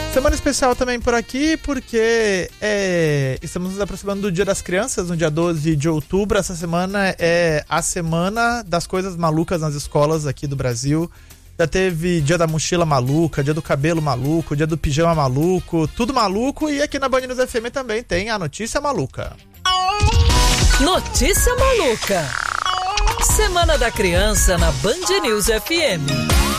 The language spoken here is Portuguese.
Semana especial também por aqui, porque estamos nos aproximando do Dia das Crianças, no dia 12 de outubro. Essa semana é a semana das coisas malucas nas escolas aqui do Brasil. Já teve dia da mochila maluca, dia do cabelo maluco, dia do pijama maluco, tudo maluco. E aqui na Band News FM também tem a notícia maluca. Notícia maluca. Semana da Criança na Band News FM.